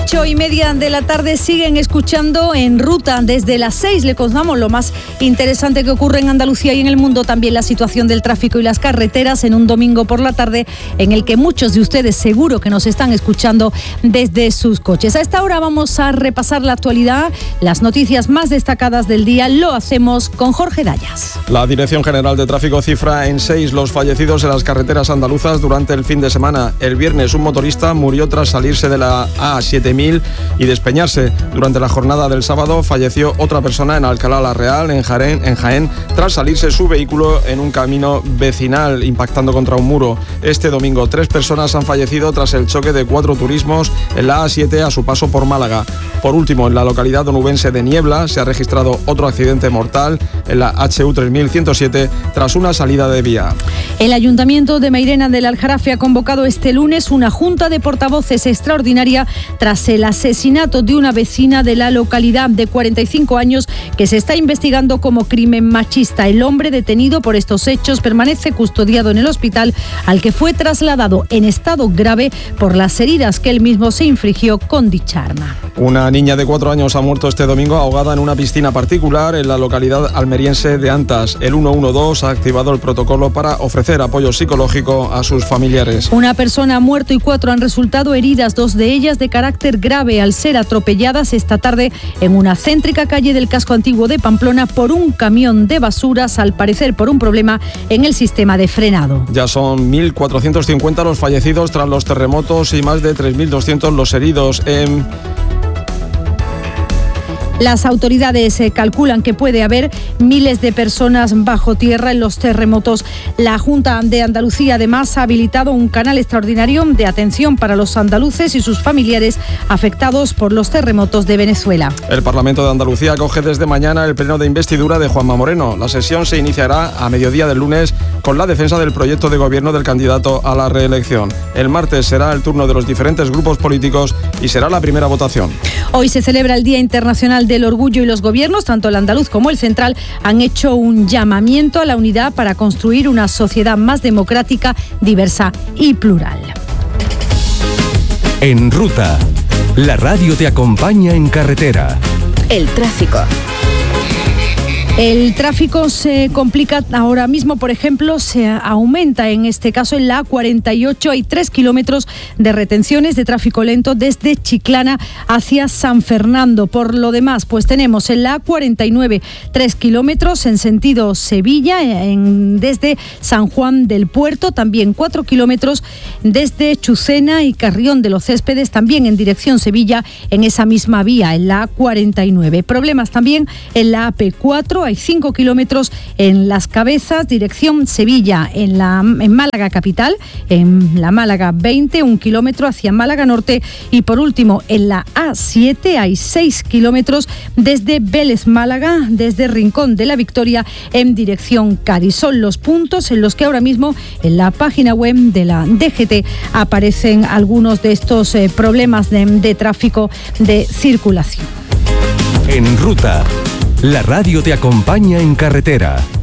8:30 de la tarde siguen escuchando En Ruta. Desde las 6 le contamos lo más interesante que ocurre en Andalucía y en el mundo, también la situación del tráfico y las carreteras en un domingo por la tarde en el que muchos de ustedes seguro que nos están escuchando desde sus coches. A esta hora vamos a repasar la actualidad, las noticias más destacadas del día. Lo hacemos con Jorge Dayas. La Dirección General de Tráfico cifra en 6 los fallecidos en las carreteras andaluzas durante el fin de semana. El viernes un motorista murió tras salirse de la A7000 y despeñarse. Durante la jornada del sábado falleció otra persona en Alcalá la Real, en Jaén, tras salirse su vehículo en un camino vecinal, impactando contra un muro. Este domingo 3 personas han fallecido tras el choque de 4 turismos en la A7 a su paso por Málaga. Por último, en la localidad onubense de Niebla se ha registrado otro accidente mortal en la HU 3107 tras una salida de vía. El Ayuntamiento de Mairena del Aljarafe ha convocado este lunes una junta de portavoces extraordinaria tras el asesinato de una vecina de la localidad de 45 años que se está investigando como crimen machista. El hombre detenido por estos hechos permanece custodiado en el hospital al que fue trasladado en estado grave por las heridas que él mismo se infligió con dicha arma. Una niña de 4 años ha muerto este domingo ahogada en una piscina particular en la localidad almeriense de Antas. El 112 ha activado el protocolo para ofrecer apoyo psicológico a sus familiares. Una persona ha muerto y 4 han resultado heridas, 2 de ellas de carácter grave al ser atropelladas esta tarde en una céntrica calle del casco antiguo de Pamplona por un camión de basuras, al parecer por un problema en el sistema de frenado. Ya son 1.450 los fallecidos tras los terremotos y más de 3.200 los heridos en... Las autoridades calculan que puede haber miles de personas bajo tierra en los terremotos. La Junta de Andalucía además ha habilitado un canal extraordinario de atención para los andaluces y sus familiares afectados por los terremotos de Venezuela. El Parlamento de Andalucía acoge desde mañana el pleno de investidura de Juanma Moreno. La sesión se iniciará a mediodía del lunes con la defensa del proyecto de gobierno del candidato a la reelección. El martes será el turno de los diferentes grupos políticos y será la primera votación. Hoy se celebra el Día Internacional del Orgullo y los gobiernos, tanto el andaluz como el central, han hecho un llamamiento a la unidad para construir una sociedad más democrática, diversa y plural. En Ruta, la radio te acompaña en carretera. El tráfico. El tráfico se complica ahora mismo, por ejemplo, se aumenta en este caso en la A48. Hay 3 kilómetros de retenciones de tráfico lento desde Chiclana hacia San Fernando. Por lo demás, pues tenemos en la A49 3 kilómetros en sentido Sevilla, desde San Juan del Puerto. También 4 kilómetros desde Chucena y Carrión de los Céspedes, también en dirección Sevilla, en esa misma vía, en la A49. Problemas también en la AP4. Hay 5 kilómetros en Las Cabezas, dirección Sevilla, en Málaga capital, en la Málaga 20, 1 kilómetro hacia Málaga Norte. Y por último, en la A7 hay 6 kilómetros desde Vélez Málaga, desde Rincón de la Victoria, en dirección Cádiz. Son los puntos en los que ahora mismo en la página web de la DGT aparecen algunos de estos problemas de tráfico de circulación. En Ruta, la radio te acompaña en carretera.